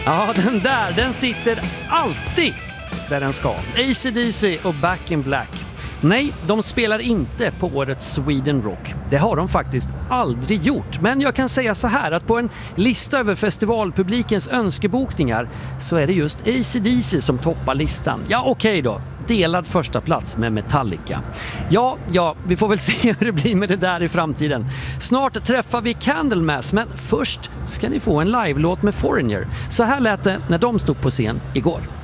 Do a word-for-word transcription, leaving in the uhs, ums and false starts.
Ja, den där, den sitter alltid där den ska. A C D C och Back in Black. Nej, de spelar inte på årets Sweden Rock. Det har de faktiskt aldrig gjort. Men jag kan säga så här att på en lista över festivalpublikens önskebokningar så är det just A C D C som toppar listan. Ja, okej då. Delad första plats med Metallica. Ja, ja, vi får väl se hur det blir med det där i framtiden. Snart träffar vi Candlemass, men först ska ni få en live-låt med Foreigner. Så här lät det när de stod på scen igår.